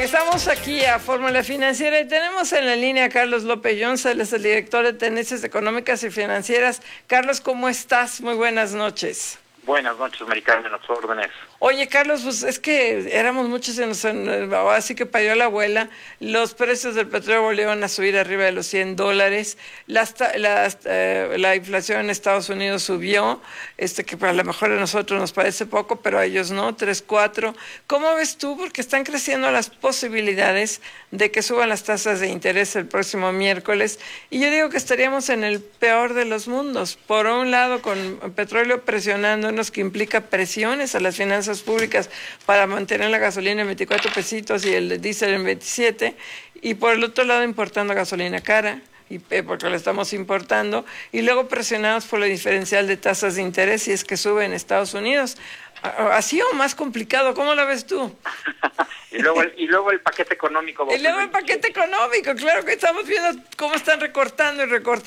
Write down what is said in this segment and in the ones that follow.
Regresamos aquí a Fórmula Financiera y tenemos en la línea a Carlos López Jonza, él es el director de Tendencias Económicas y Financieras. Carlos, ¿cómo estás? Muy buenas noches. Buenas noches, Maricarmen, a tus órdenes. Oye, Carlos, pues es que éramos muchos así que parió la abuela. Los precios del petróleo volvieron a subir arriba de los $100. La inflación en Estados Unidos subió, que a lo mejor a nosotros nos parece poco, pero a ellos no, 3, 4. ¿Cómo ves tú? Porque están creciendo las posibilidades de que suban las tasas de interés el próximo miércoles. Y yo digo que estaríamos en el peor de los mundos. Por un lado, con petróleo presionándonos, que implica presiones a las finanzas públicas para mantener la gasolina en 24 pesitos y el diésel en 27, y por el otro lado importando gasolina cara, porque la estamos importando, y luego presionados por la diferencial de tasas de interés si es que sube en Estados Unidos. ¿Así o más complicado? ¿Cómo lo ves tú? y luego el paquete económico. Y luego el paquete económico, claro que estamos viendo cómo están recortando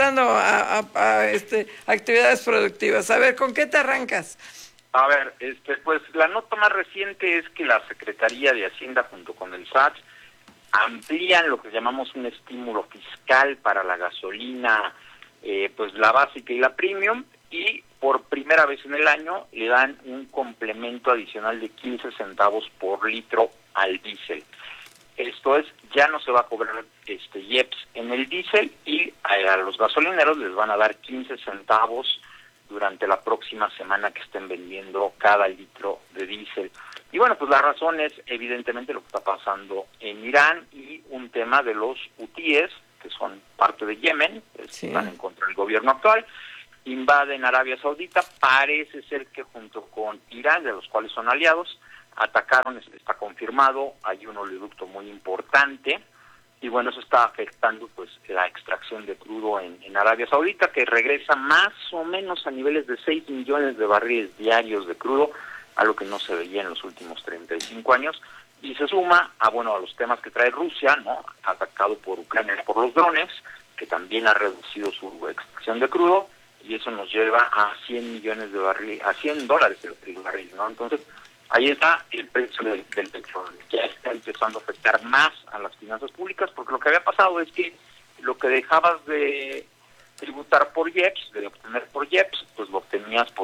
a actividades productivas. A ver, ¿con qué te arrancas? A ver, pues la nota más reciente es que la Secretaría de Hacienda junto con el SAT amplían lo que llamamos un estímulo fiscal para la gasolina, pues la básica y la premium, y por primera vez en el año le dan un complemento adicional de 15 centavos por litro al diésel. Esto es, ya no se va a cobrar IEPS en el diésel y a los gasolineros les van a dar 15 centavos durante la próxima semana que estén vendiendo cada litro de diésel. Y bueno, pues la razón es evidentemente lo que está pasando en Irán y un tema de los hutíes, que son parte de Yemen, sí, están en contra del gobierno actual, invaden Arabia Saudita, parece ser que junto con Irán, de los cuales son aliados, atacaron, está confirmado, hay un oleoducto muy importante, y bueno, eso está afectando pues la extracción de crudo en Arabia Saudita, que regresa más o menos a niveles de 6 millones de barriles diarios de crudo, algo que no se veía en los últimos 35 años, y se suma a los temas que trae Rusia, ¿no? Atacado por Ucrania por los drones, que también ha reducido su extracción de crudo, y eso nos lleva a 100 millones de barriles, a $100 el barril, ¿no? Entonces, ahí está el precio del petróleo, que ya está empezando a afectar más a las finanzas públicas, porque lo que había pasado es que lo que dejabas de tributar por IEPS, de obtener por IEPS, pues lo obtenías por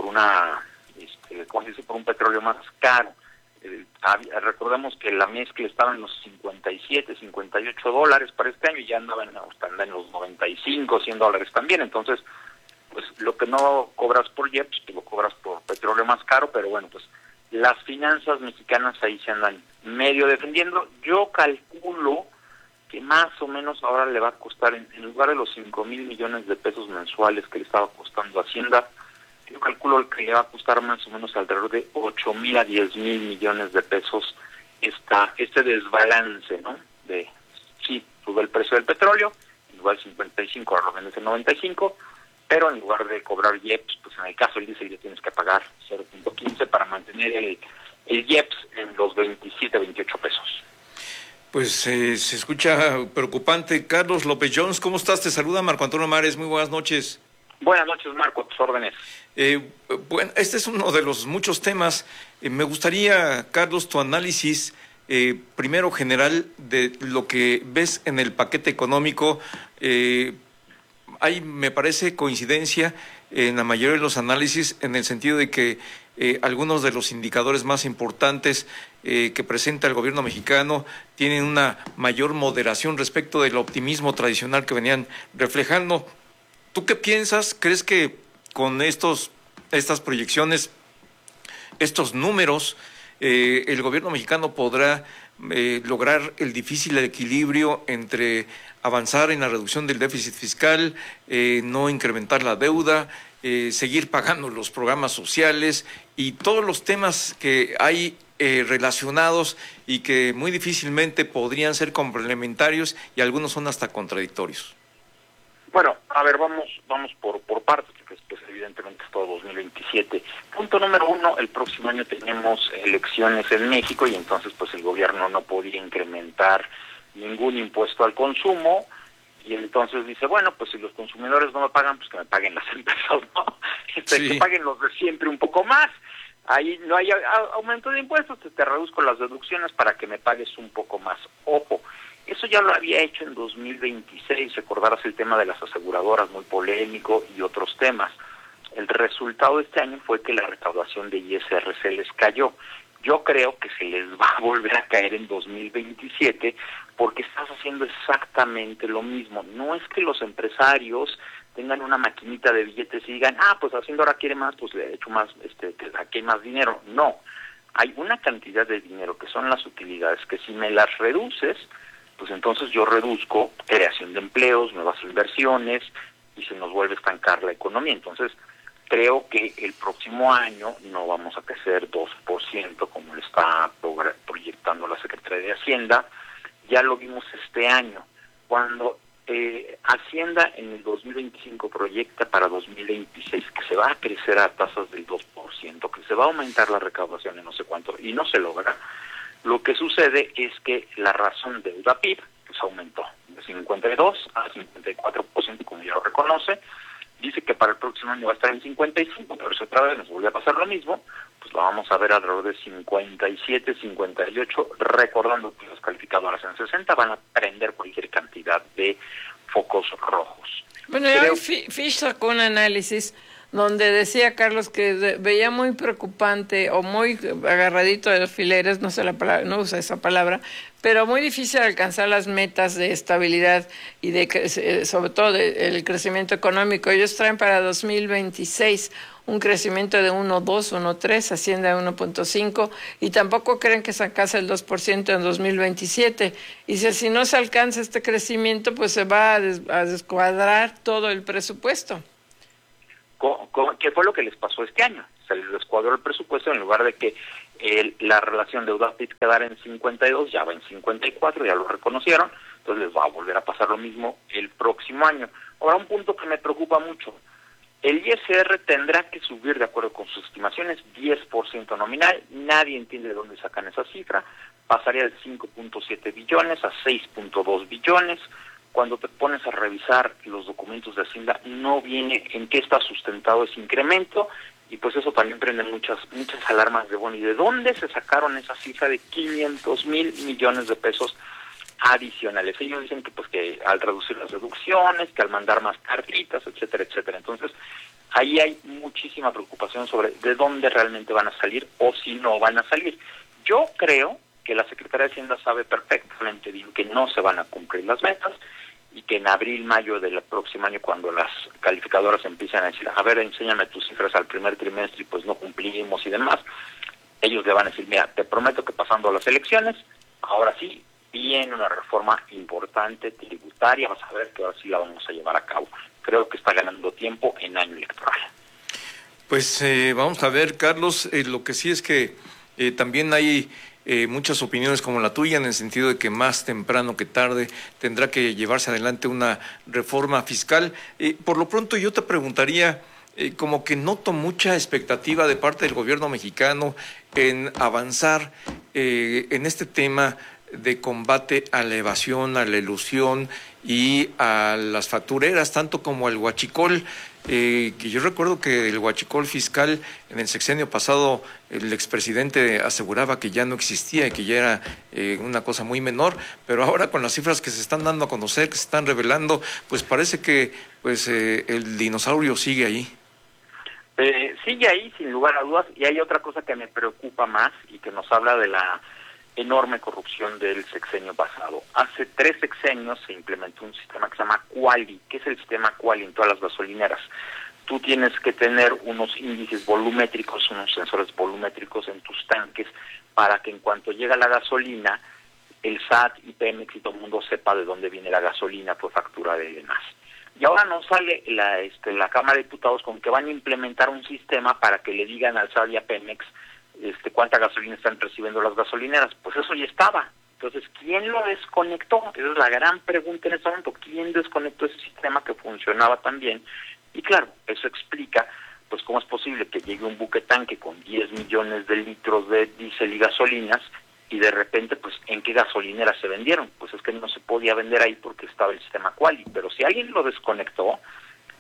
por un petróleo más caro. Recordemos que la mezcla estaba en los $57, $58 para este año y ya anda en los $95, $100 también. Entonces, pues lo que no cobras por IEPS, pues lo cobras por petróleo más caro, pero bueno, pues las finanzas mexicanas ahí se andan medio defendiendo. Yo calculo que más o menos ahora le va a costar, en lugar de los 5,000 millones de pesos mensuales que le estaba costando Hacienda, yo calculo que le va a costar más o menos alrededor de 8,000 a 10,000 millones de pesos este desbalance, ¿no? Sí, sube el precio del petróleo, en lugar de 55 ahora lo vendes en 95, pero en lugar de cobrar IEPS, pues en el caso del diésel ya tienes que pagar 0.15 para mantener el IEPS en los 27, 28 pesos. Pues se escucha preocupante. Carlos López Jones, ¿cómo estás? Te saluda Marco Antonio Mares, muy buenas noches. Buenas noches, Marco, a tus órdenes. Bueno, este es uno de los muchos temas. Me gustaría, Carlos, tu análisis primero general de lo que ves en el paquete económico. Hay, me parece, coincidencia en la mayoría de los análisis en el sentido de que algunos de los indicadores más importantes que presenta el gobierno mexicano tienen una mayor moderación respecto del optimismo tradicional que venían reflejando. ¿Tú qué piensas? ¿Crees que con estas proyecciones, estos números, el gobierno mexicano podrá lograr el difícil equilibrio entre avanzar en la reducción del déficit fiscal, no incrementar la deuda, seguir pagando los programas sociales y todos los temas que hay relacionados y que muy difícilmente podrían ser complementarios y algunos son hasta contradictorios? Bueno, a ver, vamos por partes, porque pues, evidentemente es todo 2027. Punto número 1, el próximo año tenemos elecciones en México y entonces pues el gobierno no podía incrementar ningún impuesto al consumo y entonces dice, bueno, pues si los consumidores no me pagan, pues que me paguen las empresas, ¿no? Sí. Que paguen los de siempre un poco más. ahí no hay aumento de impuestos, te reduzco las deducciones para que me pagues un poco más. Ojo, eso ya lo había hecho en 2026, recordarás el tema de las aseguradoras, muy polémico, y otros temas. El resultado de este año fue que la recaudación de ISR se les cayó. Yo creo que se les va a volver a caer en 2027 porque estás haciendo exactamente lo mismo. No es que los empresarios tengan una maquinita de billetes y digan, pues Hacienda ahora quiere más, pues le echo más, aquí hay más dinero. No, hay una cantidad de dinero que son las utilidades que si me las reduces, pues entonces yo reduzco creación de empleos, nuevas inversiones y se nos vuelve a estancar la economía. Entonces, creo que el próximo año no vamos a crecer 2% como le está proyectando la Secretaría de Hacienda. Ya lo vimos este año, cuando Hacienda en el 2025 proyecta para 2026 que se va a crecer a tasas del 2%, que se va a aumentar la recaudación en no sé cuánto, y no se logra. Lo que sucede es que la razón de deuda PIB pues aumentó de 52 a 54%, como ya lo reconoce. Dice que para el próximo año va a estar en 55, pero si otra vez nos vuelve a pasar lo mismo, pues lo vamos a ver alrededor de 57, 58, recordando que las calificadoras en 60 van a prender cualquier cantidad de focos rojos. Bueno, ya Fish sacó un análisis donde decía Carlos que veía muy preocupante o muy agarradito de los alfileres, no sé la palabra, no usa esa palabra, pero muy difícil alcanzar las metas de estabilidad y de sobre todo el crecimiento económico. Ellos traen para 2026 un crecimiento de 1.2, 1.3, Hacienda de 1.5, y tampoco creen que se alcance el 2% en 2027. Y si no se alcanza este crecimiento, pues se va a descuadrar todo el presupuesto. ¿Qué fue lo que les pasó este año? Se les descuadró el presupuesto, en lugar de que la relación deuda-PIB quedara en 52, ya va en 54, ya lo reconocieron, entonces les va a volver a pasar lo mismo el próximo año. Ahora, un punto que me preocupa mucho, el ISR tendrá que subir de acuerdo con sus estimaciones 10% nominal, nadie entiende de dónde sacan esa cifra, pasaría de 5.7 billones a 6.2 billones, cuando te pones a revisar los documentos de Hacienda, no viene en qué está sustentado ese incremento, y pues eso también prende muchas alarmas de, bueno, ¿y de dónde se sacaron esa cifra de 500,000 millones de pesos adicionales? Ellos dicen que pues que al reducir las deducciones, que al mandar más cartitas, etcétera, etcétera. Entonces, ahí hay muchísima preocupación sobre de dónde realmente van a salir o si no van a salir. Yo creo que la Secretaría de Hacienda sabe perfectamente bien que no se van a cumplir las metas, y que en abril, mayo del próximo año, cuando las calificadoras empiezan a decir, a ver, enséñame tus cifras al primer trimestre y pues no cumplimos y demás, ellos le van a decir, mira, te prometo que pasando las elecciones, ahora sí, viene una reforma importante tributaria, vas a ver que ahora sí la vamos a llevar a cabo. Creo que está ganando tiempo en año electoral. Pues vamos a ver, Carlos, lo que sí es que también hay muchas opiniones como la tuya, en el sentido de que más temprano que tarde tendrá que llevarse adelante una reforma fiscal. Por lo pronto yo te preguntaría, como que noto mucha expectativa de parte del gobierno mexicano en avanzar en este tema de combate a la evasión, a la elusión y a las factureras, tanto como al huachicol. Que yo recuerdo que el huachicol fiscal en el sexenio pasado, el expresidente aseguraba que ya no existía y que ya era una cosa muy menor, pero ahora con las cifras que se están dando a conocer, que se están revelando, pues parece que el dinosaurio sigue ahí. Sigue ahí, sin lugar a dudas, y hay otra cosa que me preocupa más y que nos habla de la enorme corrupción del sexenio pasado. Hace 3 sexenios se implementó un sistema que se llama Quali. ¿Qué es el sistema Quali en todas las gasolineras? Tú tienes que tener unos índices volumétricos, unos sensores volumétricos en tus tanques para que en cuanto llega la gasolina, el SAT y Pemex y todo el mundo sepa de dónde viene la gasolina, tu factura y demás. Y ahora nos sale la Cámara de Diputados con que van a implementar un sistema para que le digan al SAT y a Pemex cuánta gasolina están recibiendo las gasolineras. Pues eso ya estaba. Entonces, ¿quién lo desconectó? Esa es la gran pregunta en este momento. ¿Quién desconectó ese sistema que funcionaba tan bien? Y claro, eso explica pues cómo es posible que llegue un buque tanque con 10 millones de litros de diésel y gasolinas y de repente, pues, ¿en qué gasolineras se vendieron? Pues es que no se podía vender ahí porque estaba el sistema Quali. Pero si alguien lo desconectó,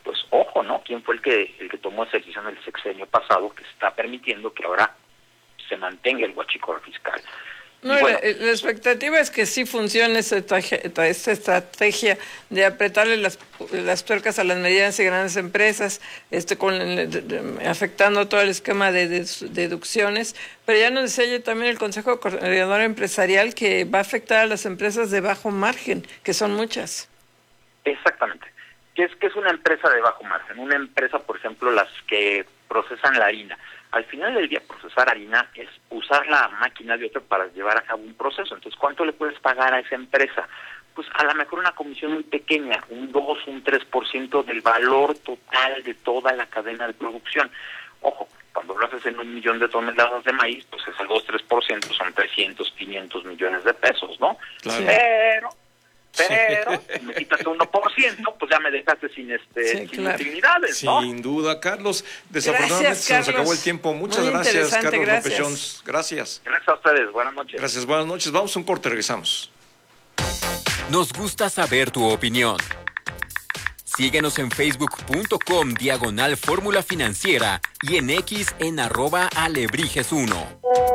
pues ojo, ¿no? ¿Quién fue el que tomó esa decisión el sexenio pasado que está permitiendo que ahora se mantenga el huachicoleo fiscal? No, bueno, la expectativa es que sí funcione esta estrategia de apretarle las tuercas a las medianas y grandes empresas, afectando todo el esquema de deducciones, pero ya nos decía también el Consejo Coordinador Empresarial que va a afectar a las empresas de bajo margen, que son muchas. Exactamente. ¿Qué es una empresa de bajo margen? Una empresa, por ejemplo, las que procesan la harina. Al final del día, procesar harina es usar la máquina de otra para llevar a cabo un proceso. Entonces, ¿cuánto le puedes pagar a esa empresa? Pues a lo mejor una comisión muy pequeña, un 2, un 3% del valor total de toda la cadena de producción. Ojo, cuando lo haces en 1 millón de toneladas de maíz, pues ese 2-3% son 300, 500 millones de pesos, ¿no? Claro. Pero si me quitas un 1%, pues ya me dejaste sin utilidades, ¿no? Sin duda, Carlos. Desafortunadamente Gracias, se nos acabó Carlos. el tiempo. Muchas Muy gracias, Carlos gracias. López Jones. Gracias. Gracias a ustedes. Buenas noches. Gracias, buenas noches. Vamos a un corte, regresamos. Nos gusta saber tu opinión. Síguenos en facebook.com/Fórmula Financiera y en X en @Alebrijes1.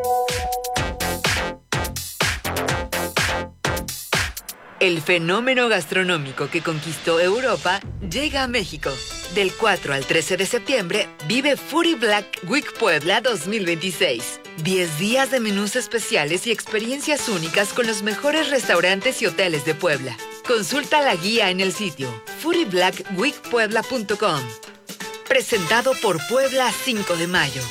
El fenómeno gastronómico que conquistó Europa llega a México. Del 4 al 13 de septiembre, vive Foodie Black Week Puebla 2026. 10 días de menús especiales y experiencias únicas con los mejores restaurantes y hoteles de Puebla. Consulta la guía en el sitio foodieblackweekpuebla.com. Presentado por Puebla 5 de Mayo.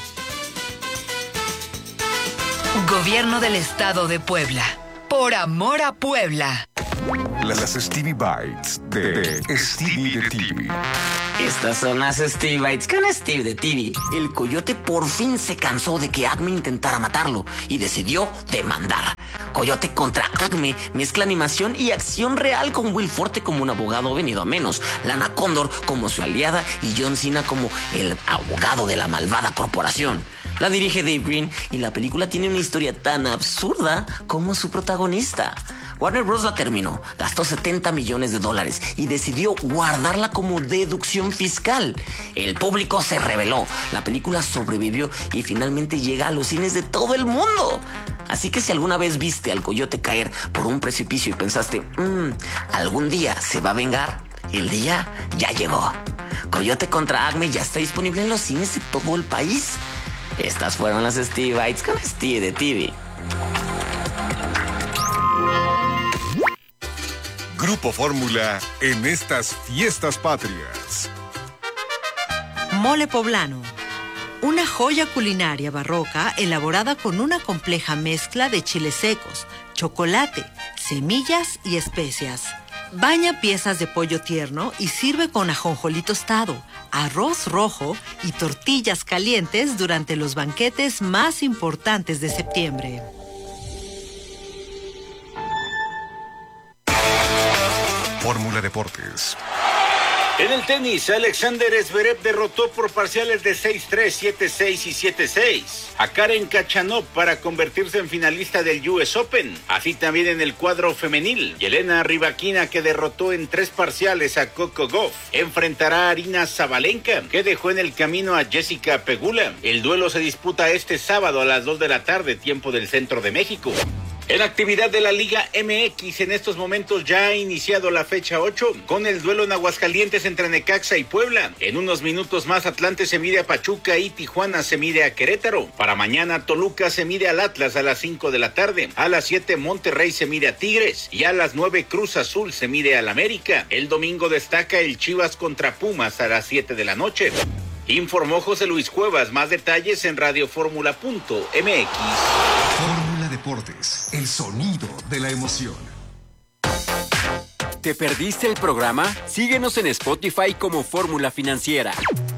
Gobierno del Estado de Puebla. Por amor a Puebla. Las Stevie Bites de Stevie de TV. Estas son las Stevie Bites con Steve de TV. El coyote por fin se cansó de que Acme intentara matarlo y decidió demandar. Coyote contra Acme mezcla animación y acción real con Will Forte como un abogado venido a menos, Lana Condor como su aliada y John Cena como el abogado de la malvada corporación. La dirige Dave Green y la película tiene una historia tan absurda como su protagonista. Warner Bros. La terminó, gastó $70 millones y decidió guardarla como deducción fiscal. El público se rebeló, la película sobrevivió y finalmente llega a los cines de todo el mundo. Así que si alguna vez viste al coyote caer por un precipicio y pensaste, algún día se va a vengar, el día ya llegó. Coyote contra Acme ya está disponible en los cines de todo el país. Estas fueron las Stevie Bites con Stevie de TV. Grupo Fórmula en estas fiestas patrias. Mole poblano. Una joya culinaria barroca elaborada con una compleja mezcla de chiles secos, chocolate, semillas y especias. Baña piezas de pollo tierno y sirve con ajonjolí tostado, arroz rojo y tortillas calientes durante los banquetes más importantes de septiembre. Fórmula Deportes. En el tenis, Alexander Zverev derrotó por parciales de 6-3, 7-6 y 7-6 a Karen Khachanov para convertirse en finalista del US Open. Así también en el cuadro femenil, Yelena Rybakina, que derrotó en 3 parciales a Coco Gauff, enfrentará a Aryna Sabalenka, que dejó en el camino a Jessica Pegula. El duelo se disputa este sábado a las 2 de la tarde, tiempo del centro de México. En actividad de la Liga MX, en estos momentos ya ha iniciado la fecha 8 con el duelo en Aguascalientes entre Necaxa y Puebla. En unos minutos más Atlante se mide a Pachuca y Tijuana se mide a Querétaro. Para mañana Toluca se mide al Atlas a las 5 de la tarde. A las 7 Monterrey se mide a Tigres y a las 9 Cruz Azul se mide al América. El domingo destaca el Chivas contra Pumas a las 7 de la noche. Informó José Luis Cuevas. Más detalles en radioformula.mx. Fórmula Deportes, el sonido de la emoción. ¿Te perdiste el programa? Síguenos en Spotify como Fórmula Financiera.